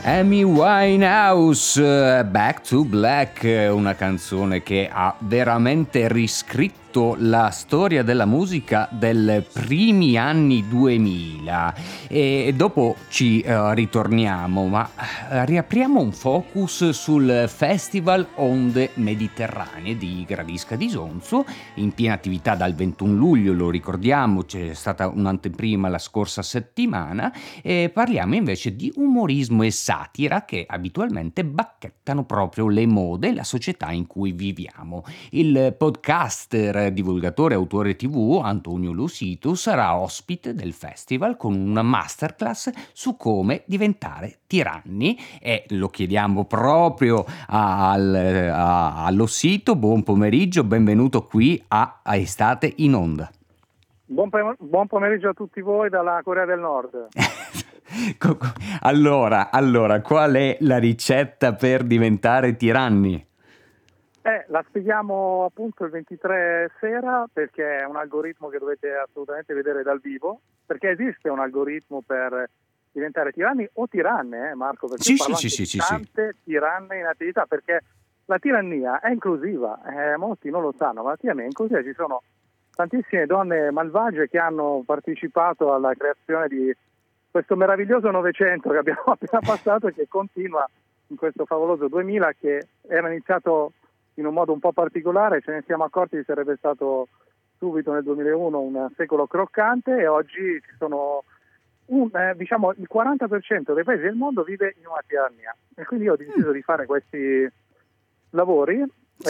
Amy Winehouse, Back to Black, una canzone che ha veramente riscritto la storia della musica del primi anni 2000 e dopo ci ritorniamo, ma riapriamo un focus sul Festival Onde Mediterranee di Gradisca di Sonzo, in piena attività dal 21 luglio, lo ricordiamo, c'è stata un'anteprima la scorsa settimana e parliamo invece di umorismo e satira che abitualmente bacchettano proprio le mode e la società in cui viviamo. Il podcaster, divulgatore, autore TV Antonio Lusito sarà ospite del festival con una masterclass su come diventare tiranni e lo chiediamo proprio allo sito. Buon pomeriggio, benvenuto qui a Estate in Onda. Buon pomeriggio a tutti voi dalla Corea del Nord. Allora, qual è la ricetta per diventare tiranni? La spieghiamo appunto il 23 sera, perché è un algoritmo che dovete assolutamente vedere dal vivo, perché esiste un algoritmo per diventare tiranni o tiranne, Marco, perché parlo di tante tiranne in attività, perché la tirannia è inclusiva, molti non lo sanno, ma la tirannia è inclusiva, ci sono tantissime donne malvagie che hanno partecipato alla creazione di questo meraviglioso Novecento che abbiamo appena passato e che continua in questo favoloso 2000, che era iniziato in un modo un po' particolare. Ce ne siamo accorti che sarebbe stato subito nel 2001 un secolo croccante e oggi ci sono diciamo il 40% dei paesi del mondo vive in una tirannia, e quindi io ho deciso di fare questi lavori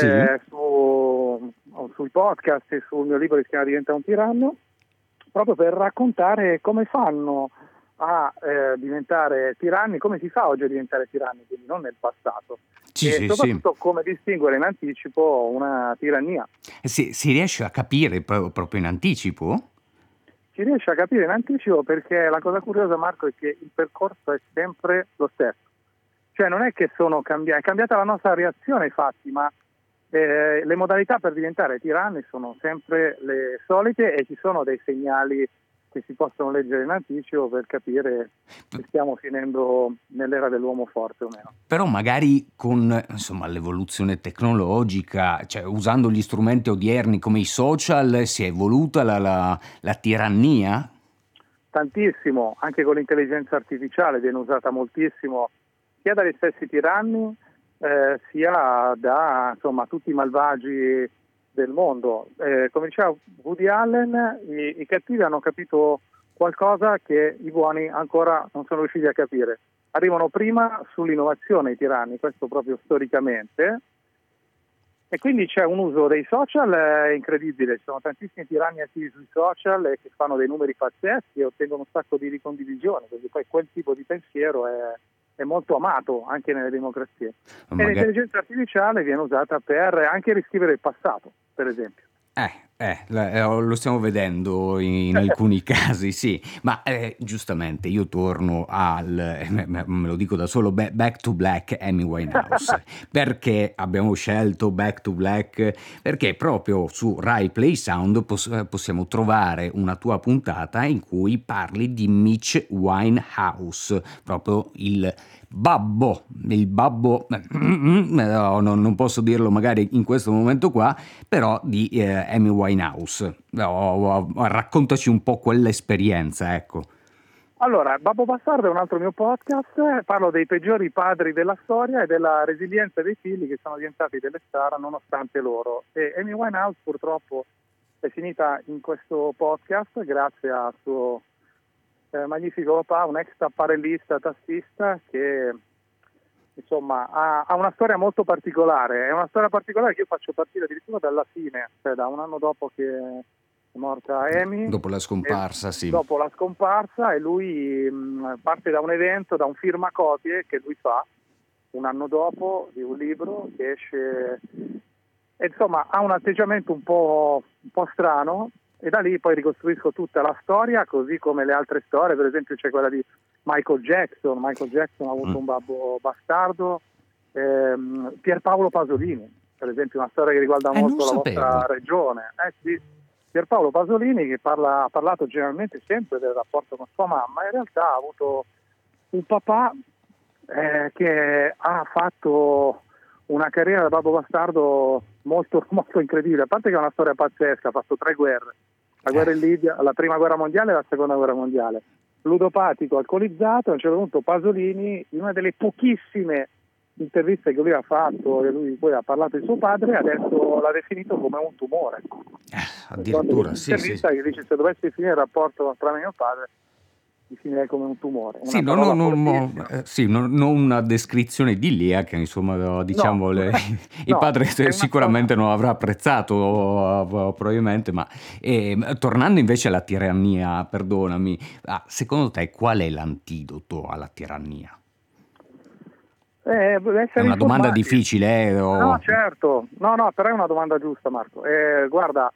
sui podcast e sul mio libro che si chiama Diventa un tiranno, proprio per raccontare come fanno a diventare tiranni, come si fa oggi a diventare tiranni, quindi non nel passato, e soprattutto come distinguere in anticipo una tirannia. Si riesce a capire proprio in anticipo? Si riesce a capire in anticipo perché la cosa curiosa, Marco, è che il percorso è sempre lo stesso, cioè non è che sono cambiati, è cambiata la nostra reazione ai fatti, ma le modalità per diventare tiranni sono sempre le solite e ci sono dei segnali che si possono leggere in anticipo per capire se stiamo finendo nell'era dell'uomo forte o meno. Però magari con l'evoluzione tecnologica, cioè usando gli strumenti odierni come i social, si è evoluta la tirannia? Tantissimo, anche con l'intelligenza artificiale viene usata moltissimo, sia dagli stessi tiranni sia da tutti i malvagi del mondo. Come diceva Woody Allen, i cattivi hanno capito qualcosa che i buoni ancora non sono riusciti a capire. Arrivano prima sull'innovazione i tiranni, questo proprio storicamente, e quindi c'è un uso dei social incredibile. Ci sono tantissimi tiranni attivi sui social che fanno dei numeri pazzeschi e ottengono un sacco di ricondivisioni, perché poi quel tipo di pensiero è molto amato anche nelle democrazie. E l'intelligenza artificiale viene usata per anche riscrivere il passato, per esempio. Lo stiamo vedendo in alcuni casi, sì, ma giustamente io torno me lo dico da solo, Back to Black, Amy Winehouse. Perché abbiamo scelto Back to Black? Perché proprio su Rai Play Sound possiamo trovare una tua puntata in cui parli di Mitch Winehouse, proprio il babbo, non posso dirlo magari in questo momento qua, però di Amy Winehouse. Raccontaci un po' quell'esperienza, ecco. Allora, Babbo Bastardo è un altro mio podcast, parlo dei peggiori padri della storia e della resilienza dei figli che sono diventati delle star nonostante loro. E Amy Winehouse purtroppo è finita in questo podcast grazie al suo magnifico papà, un ex tapparellista tassista che insomma ha una storia molto particolare. È una storia particolare che io faccio partire addirittura dalla fine, cioè da un anno dopo che è morta Amy, dopo la scomparsa, sì. Dopo la scomparsa, e lui parte da un evento, da un firmacopie che lui fa un anno dopo di un libro che esce, e insomma ha un atteggiamento un po' strano, e da lì poi ricostruisco tutta la storia, così come le altre storie. Per esempio c'è quella di Michael Jackson ha avuto un babbo bastardo, Pierpaolo Pasolini, per esempio, una storia che riguarda molto la vostra regione. Sì. Pierpaolo Pasolini, che ha parlato generalmente sempre del rapporto con sua mamma, in realtà ha avuto un papà che ha fatto una carriera da babbo bastardo molto, molto incredibile. A parte che è una storia pazzesca, ha fatto 3 guerre: la guerra in Libia, la prima guerra mondiale e la seconda guerra mondiale. Ludopatico, alcolizzato. A un certo punto Pasolini, in una delle pochissime interviste che lui ha fatto, e lui poi ha parlato di suo padre, adesso l'ha definito come un tumore. Addirittura, sì, sì. Un'intervista che dice: se dovessi finire il rapporto tra me e mio padre, definirei come un tumore. Sì, Una parola fortissima. sì, non una descrizione idilliaca, insomma, No, diciamo, il no, padre è una sicuramente parola. non avrà apprezzato, probabilmente, ma tornando invece alla tirannia, perdonami, secondo te qual è l'antidoto alla tirannia? È Essere una domanda informati. difficile, No, certo, no, però è una domanda giusta, Marco. Guarda,